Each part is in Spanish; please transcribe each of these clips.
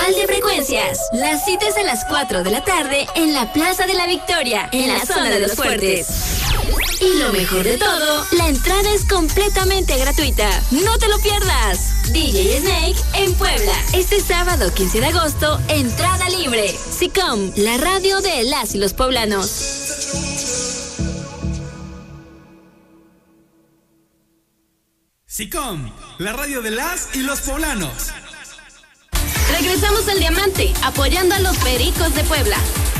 Festival de Frecuencias. La cita es a las 4 de la tarde en la Plaza de la Victoria, en la zona de Los Fuertes. Y lo mejor de todo, la entrada es completamente gratuita. ¡No te lo pierdas! DJ Snake en Puebla. Este sábado 15 de agosto, entrada libre. SICOM, la radio de las y los poblanos. SICOM, la radio de las y los poblanos. Regresamos al Diamante, apoyando a los Pericos de Puebla.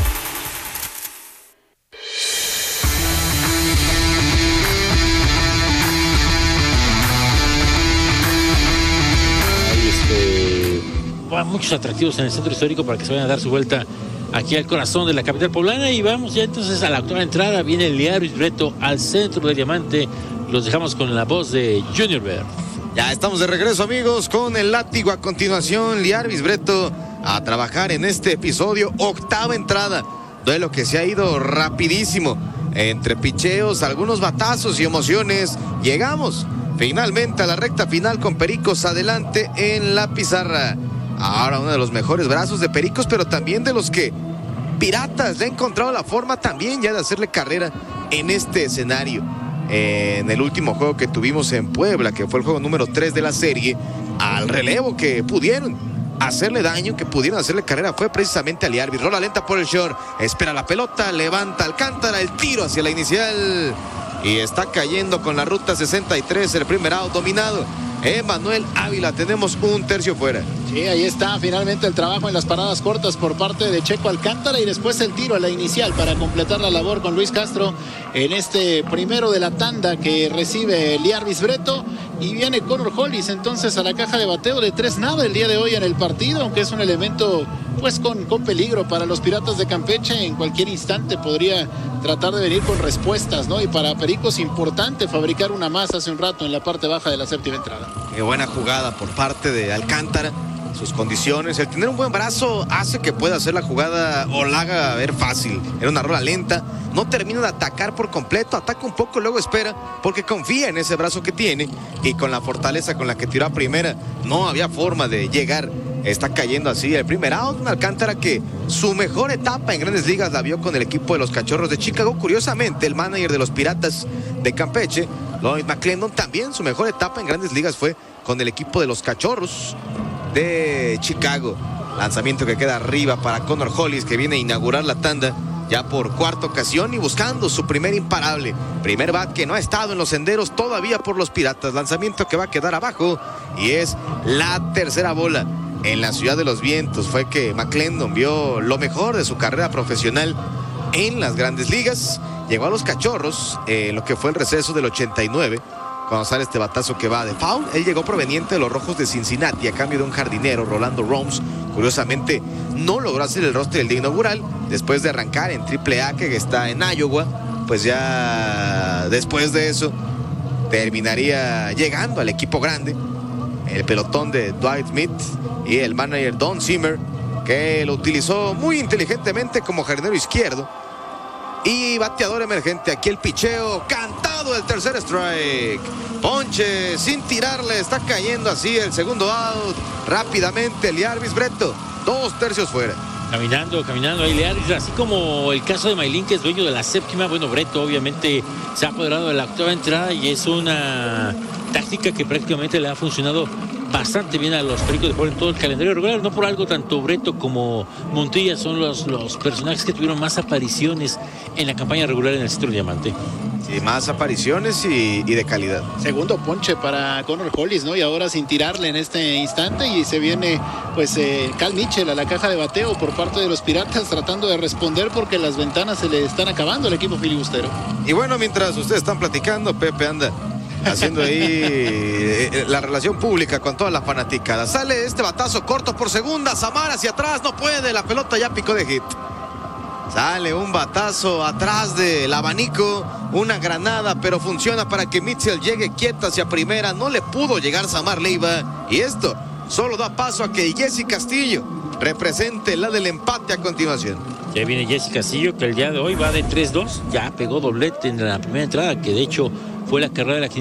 Muchos atractivos en el centro histórico para que se vayan a dar su vuelta aquí al corazón de la capital poblana. Y vamos ya entonces a la actual entrada. Viene el Liarbis Breto al centro del Diamante. Los dejamos con la voz de Junior Bird. Ya estamos de regreso, amigos, con el látigo a continuación. Liarbis Breto a trabajar en este episodio, octava entrada. Duelo que se ha ido rapidísimo, entre picheos, algunos batazos y emociones. Llegamos finalmente a la recta final con Pericos adelante en la pizarra. Ahora uno de los mejores brazos de Pericos, pero también de los que Piratas le ha encontrado la forma también ya de hacerle carrera en este escenario. En el último juego que tuvimos en Puebla, que fue el juego número 3 de la serie, al relevo que pudieron hacerle daño, que pudieron hacerle carrera, fue precisamente a Liarbis. Rola lenta por el short, espera la pelota, levanta Alcántara, el tiro hacia la inicial y está cayendo con la ruta 63, el primer out dominado. Emanuel Ávila, tenemos un tercio fuera. Sí, ahí está finalmente el trabajo en las paradas cortas por parte de Checo Alcántara y después el tiro a la inicial para completar la labor con Luis Castro en este primero de la tanda que recibe Liarbis Breto. Y viene Connor Hollis entonces a la caja de bateo de 3 el día de hoy en el partido, aunque es un elemento pues con peligro para los Piratas de Campeche. En cualquier instante podría tratar de venir con respuestas, ¿no? Y para Pericos importante fabricar una más hace un rato en la parte baja de la séptima entrada. Qué buena jugada por parte de Alcántara. Sus condiciones, el tener un buen brazo hace que pueda hacer la jugada o la haga ver fácil. Era una rola lenta, no termina de atacar por completo, ataca un poco, luego espera, porque confía en ese brazo que tiene y con la fortaleza con la que tiró a primera, no había forma de llegar. Está cayendo así el primer out, un Alcántara que su mejor etapa en Grandes Ligas la vio con el equipo de los Cachorros de Chicago. Curiosamente, el manager de los Piratas de Campeche, Lloyd McClendon, también su mejor etapa en Grandes Ligas fue con el equipo de los Cachorros de Chicago. Lanzamiento que queda arriba para Connor Hollis, que viene a inaugurar la tanda ya por cuarta ocasión y buscando su primer imparable. Primer bat que no ha estado en los senderos todavía por los Piratas. Lanzamiento que va a quedar abajo y es la tercera bola. En la Ciudad de los Vientos fue que McClendon vio lo mejor de su carrera profesional en las Grandes Ligas. Llegó a los Cachorros en lo que fue el receso del 89. Cuando sale este batazo que va de foul, él llegó proveniente de los Rojos de Cincinnati a cambio de un jardinero, Rolando Roms. Curiosamente, no logró hacer el roster del día inaugural después de arrancar en AAA, que está en Iowa. Pues ya después de eso terminaría llegando al equipo grande, el pelotón de Dwight Smith y el manager Don Zimmer, que lo utilizó muy inteligentemente como jardinero izquierdo y bateador emergente. Aquí el picheo cantado, el tercer strike, ponche sin tirarle, está cayendo así el segundo out. Rápidamente Liarbis Breto, 2 tercios fuera. Caminando ahí Liarbis, así como el caso de Maylin, que es dueño de la séptima. Bueno, Breto obviamente se ha apoderado de la octava entrada y es una táctica que prácticamente le ha funcionado bastante bien a los Pericos de Puebla en todo el calendario regular. No por algo tanto Breto como Montilla son los personajes que tuvieron más apariciones en la campaña regular en el Centro Diamante. Sí, más apariciones y de calidad. Segundo ponche para Connor Hollis, ¿no? Y ahora sin tirarle en este instante, y se viene pues Cal Mitchell a la caja de bateo por parte de los Piratas, tratando de responder porque las ventanas se le están acabando al equipo filibustero. Y bueno, mientras ustedes están platicando, Pepe anda haciendo ahí la relación pública con toda la fanaticada. Sale este batazo corto por segunda, Samar hacia atrás, no puede, la pelota ya picó de hit. Sale un batazo atrás del abanico, una granada, pero funciona para que Mitchell llegue quieto hacia primera. No le pudo llegar Samar Leiva, y esto solo da paso a que Jesse Castillo represente la del empate a continuación. Ya viene Jesse Castillo, que el día de hoy va de 3-2, ya pegó doblete en la primera entrada, que de hecho fue la carrera de la